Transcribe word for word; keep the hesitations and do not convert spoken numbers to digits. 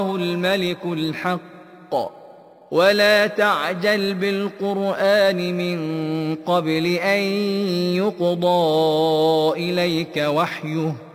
الملك الحق ولا تعجل بالقرآن من قبل أن يقضى إليك وحيه